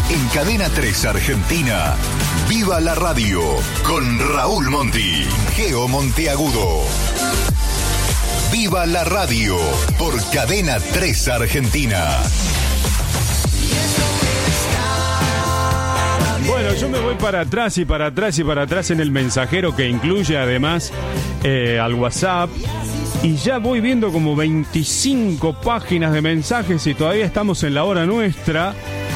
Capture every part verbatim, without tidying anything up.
En Cadena tres Argentina, Viva la Radio, con Raúl Monti, Geo Monteagudo. Viva la Radio, por Cadena tres Argentina. Bueno, yo me voy para atrás y para atrás y para atrás en el mensajero, que incluye además eh, al WhatsApp. Y ya voy viendo como veinticinco páginas de mensajes y todavía estamos en la hora nuestra.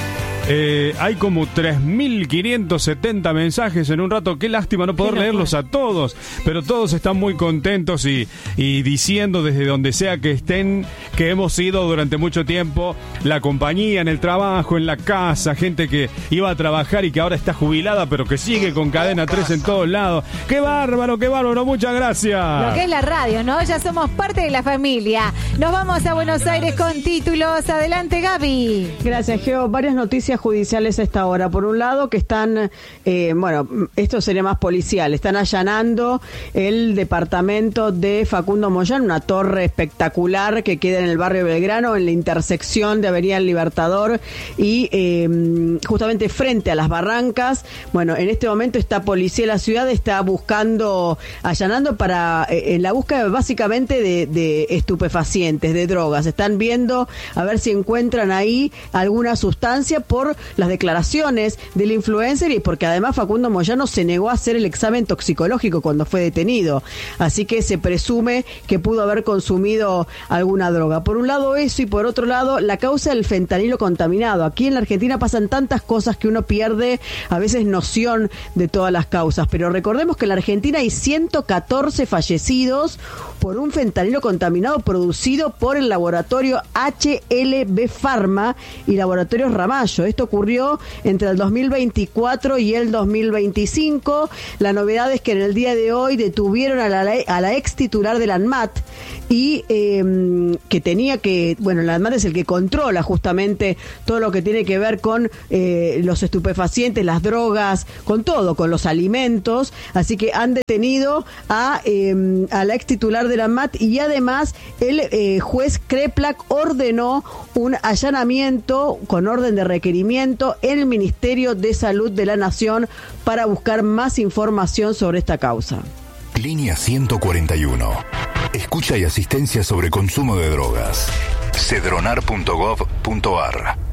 Eh, hay como tres mil quinientos setenta mensajes en un rato. Qué lástima no poder leerlos a todos, pero todos están muy contentos y, y diciendo desde donde sea que estén que hemos sido durante mucho tiempo la compañía en el trabajo, en la casa, gente que iba a trabajar y que ahora está jubilada pero que sigue con Cadena tres en todos lados. ¡Qué bárbaro, qué bárbaro! Muchas gracias. Lo que es la radio, ¿no? Ya somos parte de la familia. Nos vamos a Buenos Aires con títulos. Adelante, Gaby. Gracias, Geo. Varias noticias judiciales a esta hora. Por un lado, que están, eh, bueno, esto sería más policial, están allanando el departamento de Facundo Moyano, una torre espectacular que queda en el barrio Belgrano, en la intersección de Avenida El Libertador y eh, justamente frente a las Barrancas. Bueno, en este momento esta policía de la ciudad está buscando, allanando para, eh, en la búsqueda básicamente de, de estupefacientes, de drogas. Están viendo a ver si encuentran ahí alguna sustancia por las declaraciones del influencer y porque además Facundo Moyano se negó a hacer el examen toxicológico cuando fue detenido. Así que se presume que pudo haber consumido alguna droga. Por un lado eso y por otro lado la causa del fentanilo contaminado. Aquí en la Argentina pasan tantas cosas que uno pierde a veces noción de todas las causas. Pero recordemos que en la Argentina hay ciento catorce fallecidos por un fentanilo contaminado producido por el laboratorio H L B Pharma y Laboratorios Ramallo. Esto ocurrió entre el dos mil veinticuatro y el dos mil veinticinco. La novedad es que en el día de hoy detuvieron a la, a la ex titular del ANMAT y eh, que tenía que, bueno, el ANMAT es el que controla justamente todo lo que tiene que ver con eh, los estupefacientes, las drogas, con todo, con los alimentos. Así que han detenido a, eh, a la ex titular del ANMAT y además el eh, juez Kreplak ordenó un allanamiento con orden de requerimiento en el Ministerio de Salud de la Nación para buscar más información sobre esta causa. Línea ciento cuarenta y uno. Escucha y asistencia sobre consumo de drogas. cedronar punto gov punto ar